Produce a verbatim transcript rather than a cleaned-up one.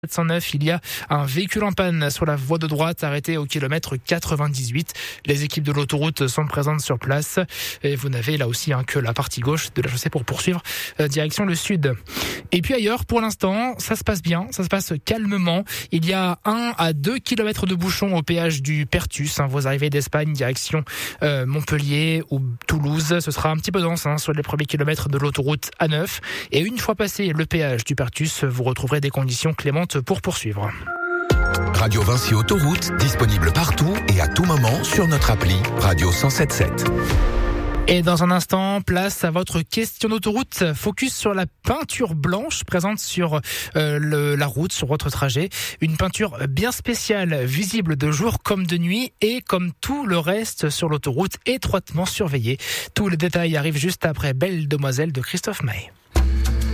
sept cent neuf, il y a un véhicule en panne sur la voie de droite arrêté au kilomètre quatre-vingt-dix-huit. Les équipes de l'autoroute sont présentes sur place et vous n'avez là aussi hein, que la partie gauche de la chaussée pour poursuivre euh, direction le sud. Et puis ailleurs, pour l'instant, ça se passe bien, ça se passe calmement. Il y a un à deux kilomètres de bouchons au péage du Pertus. Hein, vous arrivez d'Espagne direction euh, Montpellier ou Toulouse. Ce sera un petit peu dense hein, sur les premiers kilomètres de l'autoroute A neuf. Et une fois passé le péage du Pertus, vous retrouverez des conditions clémentes pour poursuivre. Radio Vinci Autoroute, disponible partout et à tout moment sur notre appli Radio cent sept sept. Et dans un instant, place à votre question d'autoroute. Focus sur la peinture blanche présente sur euh, le, la route, sur votre trajet. Une peinture bien spéciale, visible de jour comme de nuit et comme tout le reste sur l'autoroute, étroitement surveillée. Tous les détails arrivent juste après Belle Demoiselle de Christophe Maé.